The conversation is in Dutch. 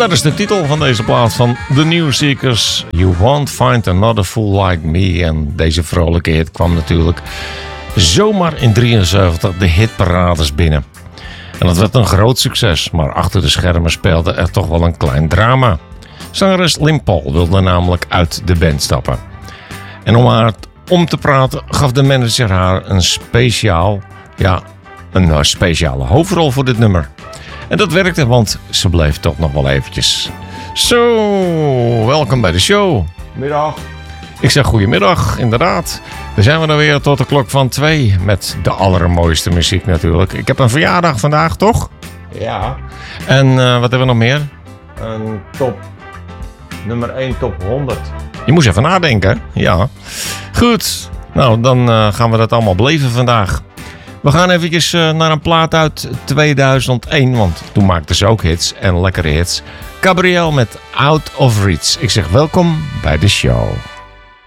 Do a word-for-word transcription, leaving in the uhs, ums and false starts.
dat is de titel van deze plaat van The New Seekers. You Won't Find Another Fool Like Me. En deze vrolijke hit kwam natuurlijk zomaar in drieënzeventig de hitparades binnen. En dat werd een groot succes, maar achter de schermen speelde er toch wel een klein drama. Zangeres Lynn Paul wilde namelijk uit de band stappen. En om haar om te praten gaf de manager haar een speciaal, ja, een speciale hoofdrol voor dit nummer. En dat werkte, want ze bleef toch nog wel eventjes. Zo, welkom bij de show. Middag. Ik zeg goedemiddag, inderdaad. Dan zijn we dan weer tot de klok van twee met de allermooiste muziek natuurlijk. Ik heb een verjaardag vandaag, toch? Ja. En uh, wat hebben we nog meer? Een top, nummer één top honderd. Je moest even nadenken, ja. Goed, nou dan uh, gaan we dat allemaal beleven vandaag. We gaan eventjes uh, naar een plaat uit tweeduizend één, want toen maakten ze ook hits en lekkere hits. Gabrielle met Out of Reach. Ik zeg welkom bij de show.